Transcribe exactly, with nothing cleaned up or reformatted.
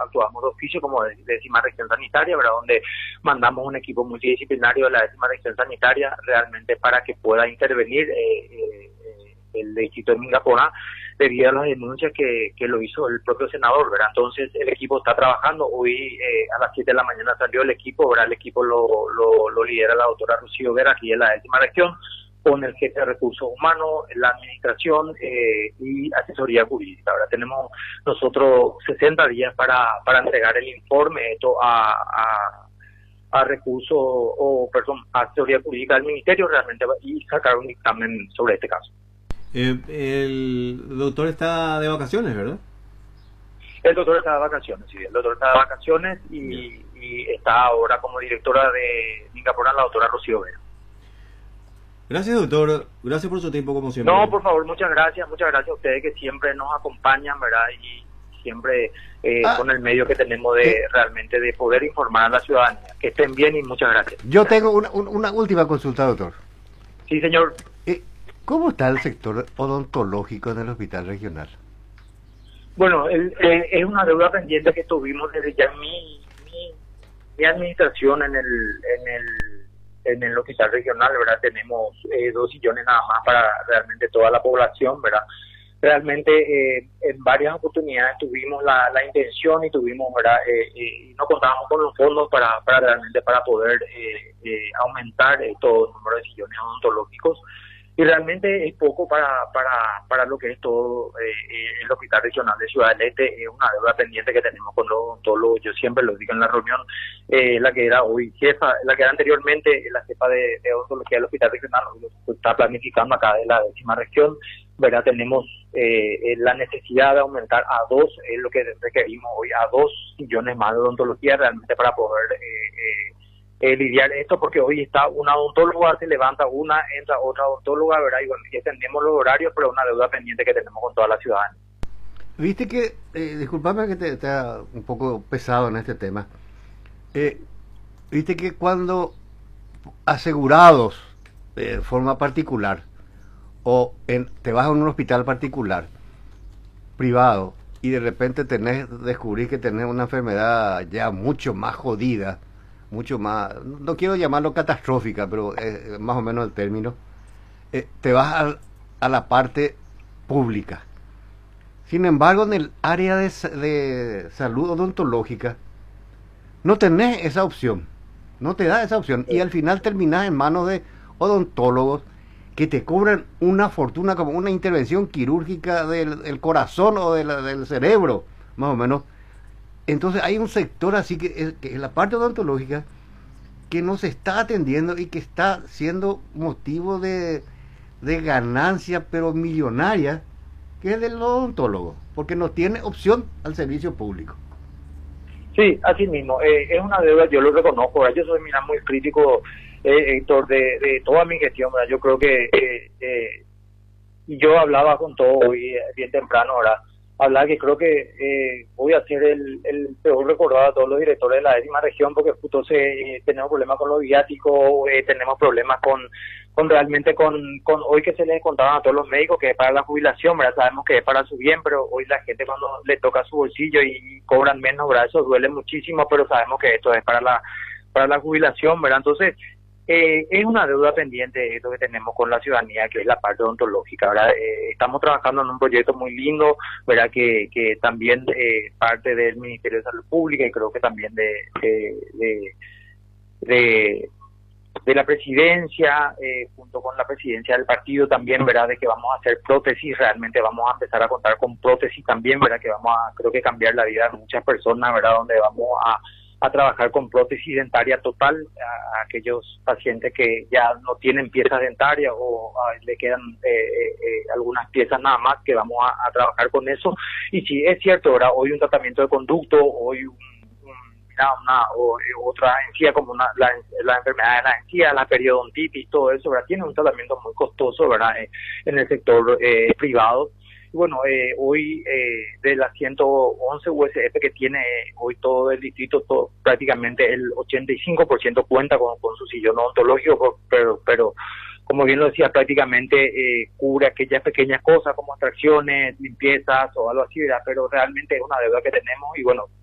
actuamos de oficio como de décima región sanitaria, ¿verdad? Donde mandamos un equipo multidisciplinario de la décima región sanitaria realmente para que pueda intervenir eh, eh, el distrito de Mingapona debido a las denuncias que, que lo hizo el propio senador, ¿verdad? Entonces el equipo está trabajando, hoy eh, a las siete de la mañana salió el equipo, ¿verdad? El equipo lo, lo, lo lidera la doctora Rocío Vera, aquí en la décima región, con el jefe de recursos humanos, la administración eh, y asesoría jurídica, ¿verdad? Tenemos nosotros sesenta días para, para entregar el informe esto a, a a recursos o, perdón, a asesoría jurídica del ministerio realmente y sacar un dictamen sobre este caso. Eh, el doctor está de vacaciones, ¿verdad? El doctor está de vacaciones, sí, el doctor está de vacaciones y, y está ahora como directora de Mingapona la doctora Rocío Vera. Gracias, doctor. Gracias por su tiempo, como siempre. No, por favor, muchas gracias, muchas gracias a ustedes que siempre nos acompañan, ¿verdad? Y siempre eh, ah, con el medio que tenemos de eh, realmente de poder informar a la ciudadanía. Que estén bien y muchas gracias. Yo tengo una, una última consulta, doctor. Sí, señor. Eh, ¿Cómo está el sector odontológico en el hospital regional? Bueno, el, eh, es una deuda pendiente que tuvimos desde ya mi, mi, mi administración en el, en el en el hospital regional, ¿verdad? Tenemos eh, dos sillones nada más para realmente toda la población, ¿verdad? Realmente eh, en varias oportunidades tuvimos la, la intención y tuvimos, ¿verdad? Eh, eh, no contábamos con los fondos para, para realmente para poder eh, eh, aumentar eh, todo el número de sillones odontológicos. Y realmente es poco para para para lo que es todo eh, el Hospital Regional de Ciudad del Este. Es una deuda pendiente que tenemos con los odontólogos. Yo siempre lo digo en la reunión, eh, la que era hoy jefa, la que era anteriormente la jefa de, de odontología del Hospital Regional, hoy lo está planificando acá de la décima región, ¿verdad? Tenemos eh, la necesidad de aumentar a dos, es lo que requerimos hoy, a dos sillones más de odontología realmente para poder... Eh, eh, Eh, lidiar esto, porque hoy está una odontóloga, se levanta una, entra otra odontóloga, ¿verdad? Y bueno, ya tenemos los horarios, pero una deuda pendiente que tenemos con toda la ciudadanía. Viste que, eh, disculpame que te esté un poco pesado en este tema, eh, viste que cuando asegurados de eh, forma particular o en, te vas a un hospital particular, privado, y de repente tenés, descubrís que tenés una enfermedad ya mucho más jodida, mucho más, no quiero llamarlo catastrófica, pero eh, más o menos el término, eh, te vas a, a la parte pública. Sin embargo, en el área de, de salud odontológica, no tenés esa opción, no te da esa opción, y al final terminás en manos de odontólogos que te cobran una fortuna como una intervención quirúrgica del, del corazón o de la, del cerebro, más o menos. Entonces hay un sector así que es, que es la parte odontológica que no se está atendiendo y que está siendo motivo de, de ganancia pero millonaria, que es el del odontólogo, porque no tiene opción al servicio público. Sí, así mismo, eh, es una deuda, yo lo reconozco, ¿verdad? Yo soy mira, muy crítico, eh, Héctor, de, de toda mi gestión, ¿verdad? Yo creo que eh, eh, yo hablaba con todo hoy bien temprano, ¿verdad? Hablar que creo que eh, voy a ser el, el peor recordado a todos los directores de la décima región, porque justo se, eh, tenemos problemas con los viáticos, eh, tenemos problemas con con realmente con, con hoy que se les contaban a todos los médicos que es para la jubilación, ¿verdad? Sabemos que es para su bien, pero hoy la gente cuando le toca su bolsillo y cobran menos, ¿verdad? Eso duele muchísimo, pero sabemos que esto es para la para la jubilación, ¿verdad? Entonces, Eh, es una deuda pendiente esto que tenemos con la ciudadanía, que es la parte odontológica, ¿verdad? Eh, estamos trabajando en un proyecto muy lindo, ¿verdad? Que, que también eh, parte del Ministerio de Salud Pública y creo que también de de, de, de, de la presidencia, eh, junto con la presidencia del partido también, ¿verdad? De que vamos a hacer prótesis, realmente vamos a empezar a contar con prótesis también, ¿verdad? Que vamos a, creo que cambiar la vida de muchas personas, ¿verdad? Donde vamos a a trabajar con prótesis dentaria total a, a aquellos pacientes que ya no tienen piezas dentarias o a, le quedan eh, eh, algunas piezas nada más, que vamos a, a trabajar con eso. Y sí, es cierto, ahora hoy un tratamiento de conducto, hoy un, un, una, una o, otra encía como una, la, la enfermedad de la encía, la periodontitis, todo eso, ¿verdad? Tiene un tratamiento muy costoso, ¿verdad? Eh, en el sector eh, privado. Bueno, eh, hoy eh, de las ciento once U S F que tiene eh, hoy todo el distrito, todo, prácticamente el ochenta y cinco por ciento cuenta con, con su sillón odontológico, pero pero como bien lo decía, prácticamente eh, cubre aquellas pequeñas cosas como extracciones, limpiezas o algo así, ¿verdad? Pero realmente es una deuda que tenemos y bueno,